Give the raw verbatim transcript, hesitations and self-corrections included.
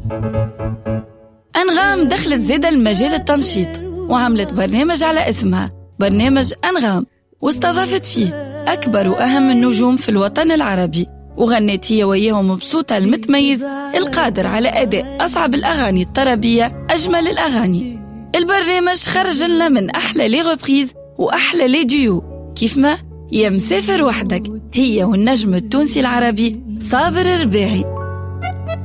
أنغام دخلت زيادة المجال التنشيط وعملت برنامج على اسمها برنامج أنغام، واستضافت فيه أكبر وأهم النجوم في الوطن العربي، وغنت هي وياهم بصوتها المتميز القادر على أداء أصعب الأغاني الطربية أجمل الأغاني. البرنامج خرج لنا من أحلى لي غوبريز وأحلى لي ديو، كيف ما يا مسافر وحدك هي والنجم التونسي العربي صابر الرباعي.